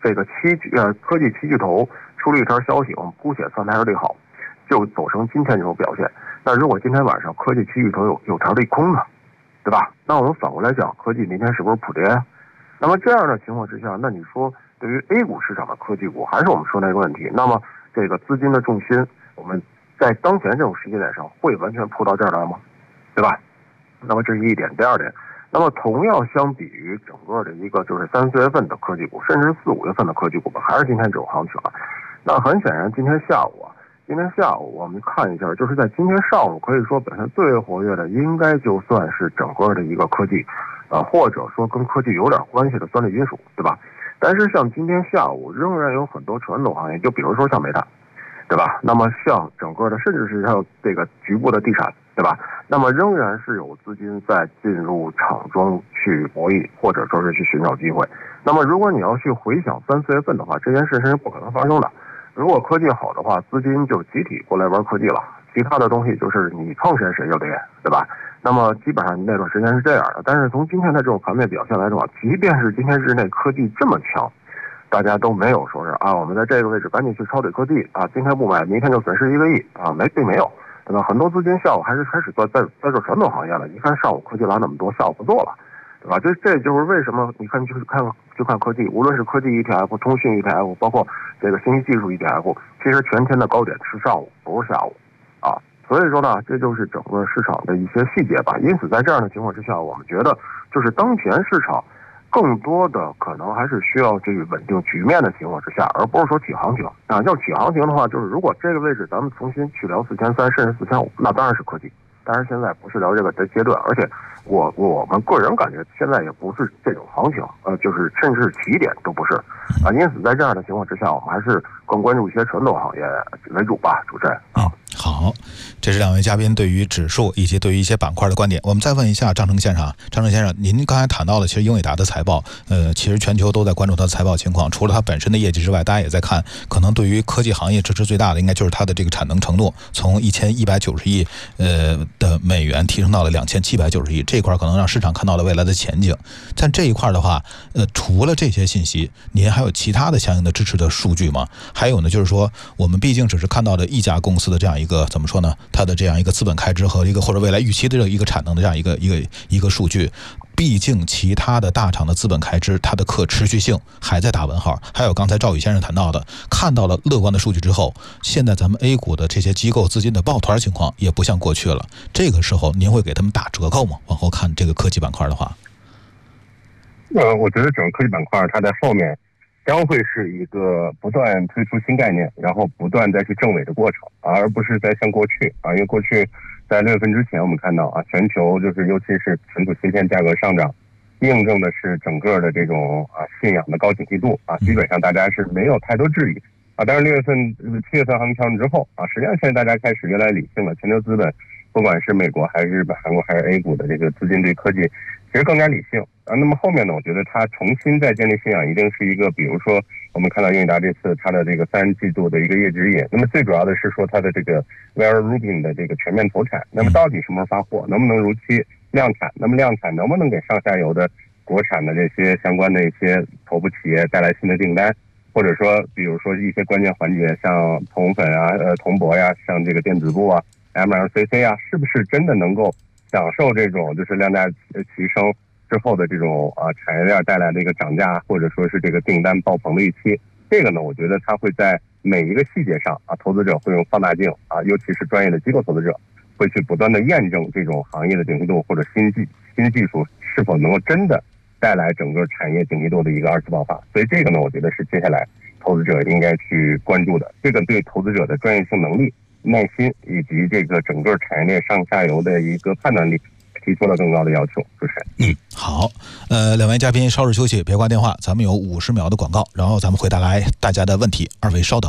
这个科技七巨头出了一条消息，我们姑且算它是利好，就走成今天这种表现。那如果今天晚上科技七巨头有条利空呢，对吧？那我们反过来讲，科技明天是不是普跌啊？那么这样的情况之下，那你说对于 A 股市场的科技股，还是我们说那个问题，那么这个资金的重心，我们在当前这种时间点上会完全扑到这儿来吗？对吧？那么这是一点。第二点，那么同样相比于整个的一个就是3、4月份的科技股，甚至4、5月份的科技股吧，还是今天这种行情啊。那很显然，今天下午我们看一下，就是在今天上午可以说表现最为活跃的，应该就算是整个的一个科技，或者说跟科技有点关系的酸类金属，对吧？但是像今天下午仍然有很多传统行业，就比如说像煤炭，对吧？那么像整个的，甚至是像这个局部的地产，对吧？那么仍然是有资金在进入场中去博弈，或者说是去寻找机会。那么如果你要去回想3、4月份的话，这件事是不可能发生的。如果科技好的话，资金就集体过来玩科技了，其他的东西就是你碰谁谁就跌，对吧？那么基本上那段时间是这样的。但是从今天的这种盘面表现来说，即便是今天日内科技这么强，大家都没有说是我们在这个位置赶紧去抄底科技啊，今天不买，明天就损失1个亿啊，并没有，对吧？很多资金下午还是开始在做传统行业了。你看上午科技拉那么多，下午不做了，对吧？这就是为什么你看就看科技，无论是科技 ETF、通讯 ETF， 包括这个信息技术 ETF， 其实全天的高点是上午，不是下午啊。所以说呢，这就是整个市场的一些细节吧。因此在这样的情况之下，我们觉得就是当前市场更多的可能还是需要这个稳定局面的情况之下，而不是说起行情啊。要起行情的话，就是如果这个位置咱们重新去聊4300甚至4500，那当然是科技。但是现在不是聊这个的阶段，而且我们个人感觉现在也不是这种行情，就是甚至起点都不是啊。因此在这样的情况之下，我们还是更关注一些传统行业为主吧，主持人啊。 好，这是2位嘉宾对于指数以及对于一些板块的观点。我们再问一下张成先生，您刚才谈到了，其实英伟达的财报，其实全球都在关注它的财报情况。除了它本身的业绩之外，大家也在看，可能对于科技行业支持最大的，应该就是它的这个产能程度，从1190亿的美元提升到了2790亿，这一块可能让市场看到了未来的前景。但这一块的话，除了这些信息，您还有其他的相应的支持的数据吗？还有呢，就是说我们毕竟只是看到了一家公司的这样一个怎么说呢？它的这样一个资本开支和一个或者未来预期的这一个产能的这样一个数据，毕竟其他的大厂的资本开支，它的可持续性还在打问号。还有刚才赵宇先生谈到的，看到了乐观的数据之后，现在咱们 A 股的这些机构资金的抱团情况也不像过去了。这个时候您会给他们打折扣吗？往后看这个科技板块的话， 我觉得整个科技板块它在后面将会是一个不断推出新概念，然后不断再去证伪的过程，而不是再像过去啊。因为过去在6月份之前，我们看到全球就是尤其是存储芯片价格上涨，印证的是整个的这种信仰的高景气度基本上大家是没有太多质疑但是7月份行情调整之后实际上现在大家开始越来越理性了，全球资本不管是美国还是日本、韩国还是 A 股的这个资金对科技其实更加理性那么后面呢，我觉得它重新再建立信仰，一定是一个，比如说我们看到英伟达这次它的这个3季度的一个业绩指引，那么最主要的是说它的这个 Vera Rubin 的这个全面投产，那么到底什么时候发货，能不能如期量产，那么量产能不能给上下游的国产的这些相关的一些头部企业带来新的订单，或者说比如说一些关键环节像铜粉铜箔呀，像这个电子部MLCC 是不是真的能够享受这种就是量价齐升之后的这种产业链带来的一个涨价，或者说是这个订单爆棚的预期。这个呢，我觉得它会在每一个细节上投资者会用放大镜尤其是专业的机构投资者会去不断的验证这种行业的景气度或者新技术是否能够真的带来整个产业景气度的一个二次爆发。所以这个呢，我觉得是接下来投资者应该去关注的。这个对投资者的专业性能力、耐心以及这个整个产业链上下游的一个判断力提出了更高的要求。主持人， 好，2位嘉宾稍事休息，别挂电话，咱们有50秒的广告，然后咱们回答来大家的问题。2位稍等。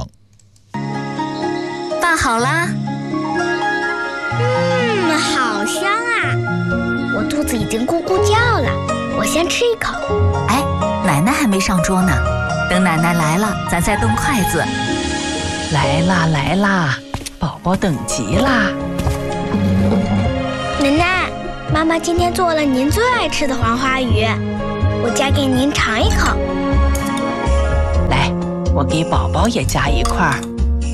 饭好啦， 好香啊！我肚子已经咕咕叫了，我先吃一口。 哎，奶奶还没上桌呢，等奶奶来了，咱再动筷子。 来啦来啦，宝宝等急啦！ 奶奶，妈妈今天做了您最爱吃的黄花鱼，我夹给您尝一口。 来我给宝宝也加一块儿。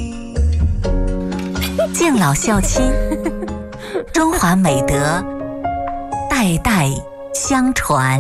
敬老孝亲，中华美德代代相传。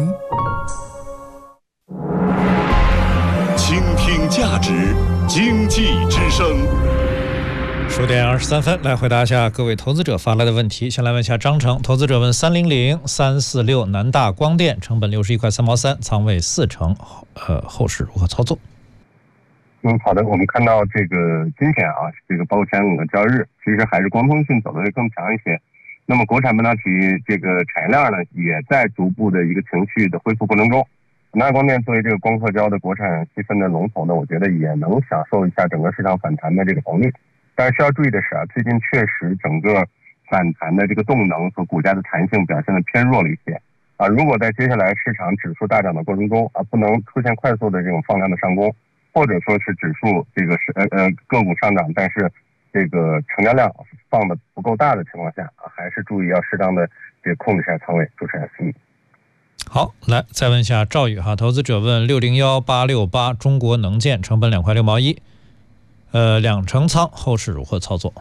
倾听价值，经济之声。 10点23分，来回答一下各位投资者发来的问题。先来问一下张成，投资者问300346南大光电，成本61块3毛3，仓位4成，后市如何操作？ 好的，我们看到这个今天啊，这个包括前2个交易日，其实还是光通讯走的会更强一些。那么国产半导体这个产业链呢，也在逐步的一个情绪的恢复过程中。南大光电作为这个光刻胶的国产细分的龙头呢，我觉得也能享受一下整个市场反弹的这个红利。但是需要注意的是啊，最近确实整个反弹的这个动能和股价的弹性表现的偏弱了一些啊。如果在接下来市场指数大涨的过程中啊，不能出现快速的这种放量的上攻，或者说是指数这个个股上涨，但是这个成交量放的不够大的情况下啊，还是注意要适当的这个控制一下仓位。主持人好，来再问一下赵宇哈，投资者问601868中国能建，成本2块6毛1。2成仓，后市如何操作？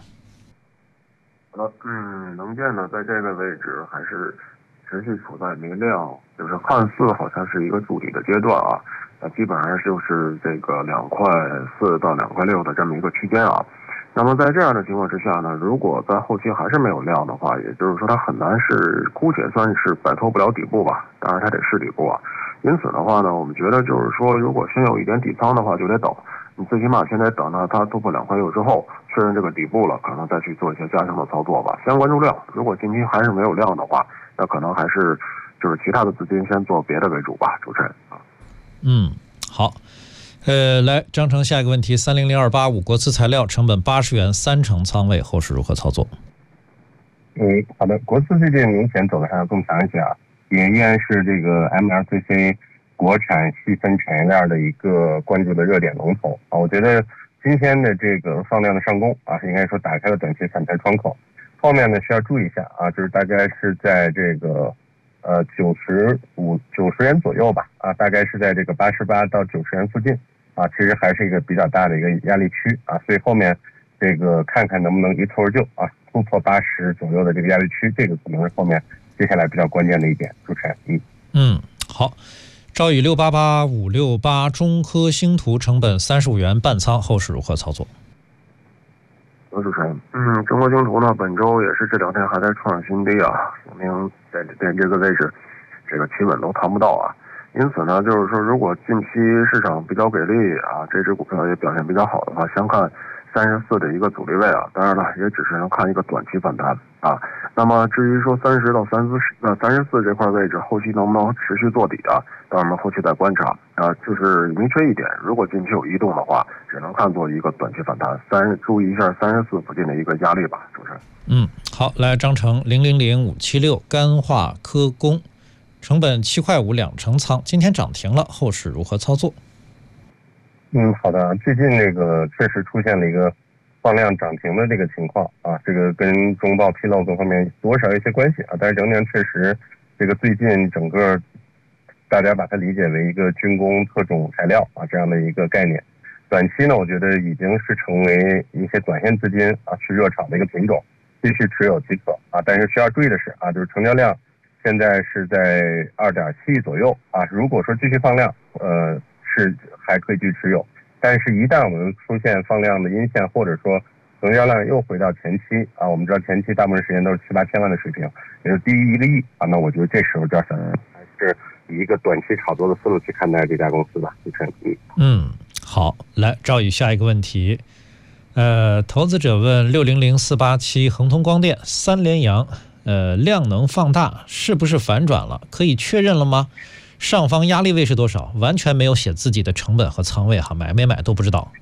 能见呢，在这个位置还是持续处在没量，就是看似好像是一个筑底的阶段啊，基本上就是这个2块4到2块6的这么一个区间啊。那么在这样的情况之下呢，如果在后期还是没有量的话，也就是说它很难是姑且算是摆脱不了底部吧，当然它得是底部啊。因此的话呢，我们觉得就是说，如果先有一点底仓的话，就得等。你最起码现在等到它突破2块6之后，确认这个底部了，可能再去做一些加强的操作吧。先关注量，如果近期还是没有量的话，那可能还是就是其他的资金先做别的为主吧。主持人啊， 好，来张成下一个问题，300285国资材料，成本80元，3成仓位，后市如何操作？ 好的，国资最近明显走的还要更强一些啊，也依然是这个 MLCC。国产细分产业链的一个关注的热点龙头啊，我觉得今天的这个放量的上攻啊，应该说打开了短期反弹窗口。后面呢需要注意一下啊，就是大概是在这个90元左右吧啊，大概是在这个88到90元附近啊，其实还是一个比较大的一个压力区啊，所以后面这个看看能不能一蹴而就啊，突破80左右的这个压力区，这个可能是后面接下来比较关键的一点。主持人， 好。赵宇688568中科星图，成本35元半仓，后市如何操作？ 主持人，中国星图呢，本周也是这2天还在创新低啊，说明在这个位置，这个企稳都谈不到啊。因此呢，就是说，如果近期市场比较给力啊，这只股票也表现比较好的话，先看34的一个阻力位啊，当然了，也只是能看一个短期反弹啊。那么至于说30到34这块位置，后期能不能持续做底啊？当然我们后期再观察啊。就是明确一点，如果近期有移动的话，只能看作一个短期反弹。注意一下34附近的一个压力吧，主持人。 好，来张成000576干化科工，成本7块5，2成仓，今天涨停了，后市如何操作？ 好的，最近这个确实出现了一个放量涨停的这个情况啊，这个跟中报披露各方面多少有一些关系啊，但是整体确实这个最近整个大家把它理解为一个军工特种材料啊这样的一个概念，短期呢我觉得已经是成为一些短线资金啊去热炒的一个品种，继续持有即可啊，但是需要注意的是啊，就是成交量现在是在2.7亿左右啊，如果说继续放量是还可以去持有，但是一旦我们出现放量的阴线，或者说成交量又回到前期啊，我们知道前期大部分时间都是7、8千万的水平，也就是低于1个亿啊，那我觉得这时候就要想还是以一个短期炒作的思路去看待这家公司吧。 好，来赵宇下一个问题，投资者问600487恒通光电3连阳，量能放大是不是反转了？可以确认了吗？上方压力位是多少？完全没有写自己的成本和仓位哈，买没买都不知道。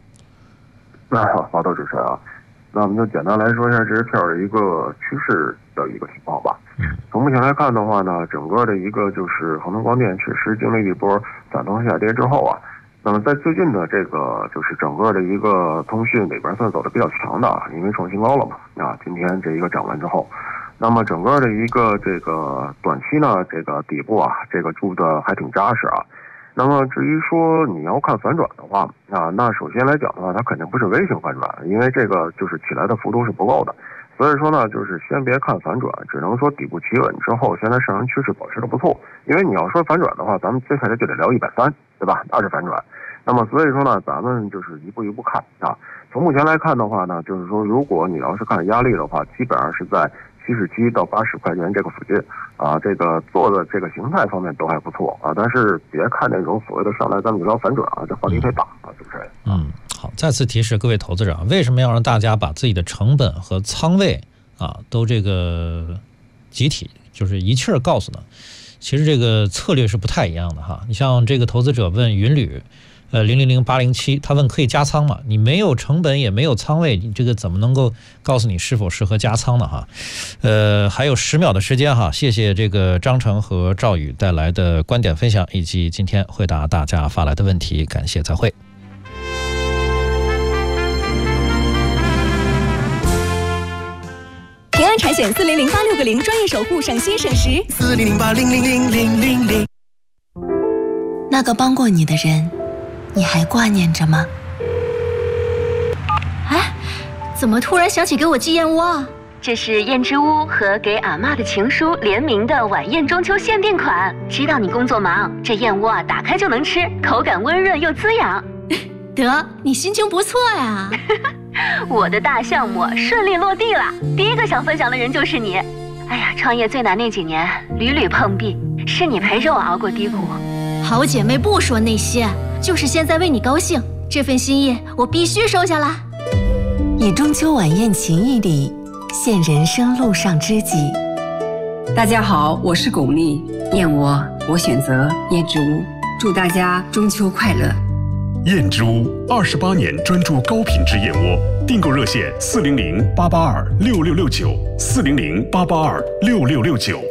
好的，主持人啊，那我们就简单来说一下这支票的一个趋势的一个情况吧。从目前来看的话呢，整个的一个就是恒通光电确实经历一波反动下跌之后啊，那么在最近的这个就是整个的一个通讯里边算走的比较强的啊，因为创新高了嘛啊，今天这一个涨完之后。那么整个的一个这个短期呢，这个底部啊，这个住的还挺扎实啊。 那么至于说你要看反转的话那首先来讲的话，它肯定不是 V 型反转，因为这个就是起来的幅度是不够的。所以说呢，就是先别看反转，只能说底部企稳之后，现在上升趋势保持的不错。因为你要说反转的话，咱们接下来就得聊130，对吧？那是反转。那么所以说呢，咱们就是一步一步看从目前来看的话呢，就是说如果你要是看压力的话，基本上是在77到80块钱这个附近这个做的这个形态方面都还不错但是别看那种所谓的上来咱们就聊反转这话题太大主持人。 好，再次提示各位投资者为什么要让大家把自己的成本和仓位都这个集体就是一气儿告诉呢？其实这个策略是不太一样的哈。你像这个投资者问云旅000807，他问可以加仓吗？你没有成本也没有仓位，你这个怎么能够告诉你是否适合加仓呢？哈，还有10秒的时间哈，谢谢这个张成和赵宇带来的观点分享，以及今天回答大家发来的问题，感谢，再会。 平安产险4008660专业守护，省心省时。400800000。 那个帮过你的人，你还挂念着吗？ 哎，怎么突然想起给我寄燕窝啊？ 这是燕之屋和给阿嬷的情书联名的晚宴中秋限定款。知道你工作忙，这燕窝打开就能吃，口感温润又滋养。 得，你心情不错呀。 我的大项目顺利落地了，第一个想分享的人就是你。哎呀，创业最难那几年屡屡碰壁，是你陪着我熬过低谷。 好姐妹不说那些，就是现在为你高兴，这份心意我必须收下来。 以中秋晚宴情谊礼，献人生路上知己。 大家好，我是巩俐，燕窝我选择燕之屋，祝大家中秋快乐。 燕之屋28年专注高品质燕窝，订购热线400-882-6669，400-882-6669。